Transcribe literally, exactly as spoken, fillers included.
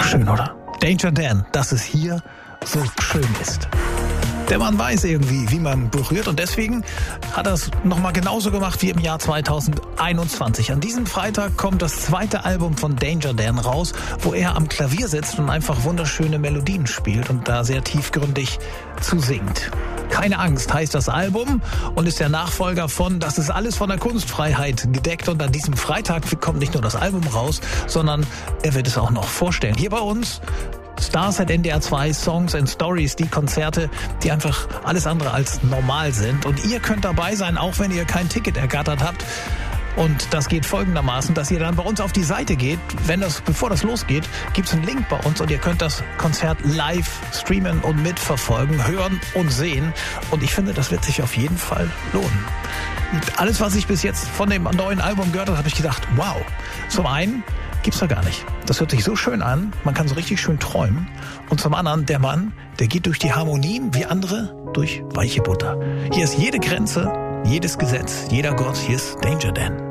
Schön, oder? Danger Dan, dass es hier so schön ist. Der Mann weiß irgendwie, wie man berührt und deswegen hat er es nochmal genauso gemacht wie im Jahr zweitausendeinundzwanzig. An diesem Freitag kommt das zweite Album von Danger Dan raus, wo er am Klavier sitzt und einfach wunderschöne Melodien spielt und da sehr tiefgründig zu singt. Keine Angst heißt das Album und ist der Nachfolger von Das ist alles von der Kunstfreiheit gedeckt und an diesem Freitag kommt nicht nur das Album raus, sondern er wird es auch noch vorstellen. Hier bei uns Stars at N D R zwei, Songs and Stories, die Konzerte, die einfach alles andere als normal sind. Und ihr könnt dabei sein, auch wenn ihr kein Ticket ergattert habt. Und das geht folgendermaßen, dass ihr dann bei uns auf die Seite geht. Wenn das, bevor das losgeht, gibt's einen Link bei uns und ihr könnt das Konzert live streamen und mitverfolgen, hören und sehen. Und ich finde, das wird sich auf jeden Fall lohnen. Und alles, was ich bis jetzt von dem neuen Album gehört habe, habe ich gedacht, wow. Zum einen gibt's da gar nicht. Das hört sich so schön an, man kann so richtig schön träumen. Und zum anderen, der Mann, der geht durch die Harmonien wie andere durch weiche Butter. Hier ist jede Grenze, jedes Gesetz, jeder Gott, hier ist Danger Dan.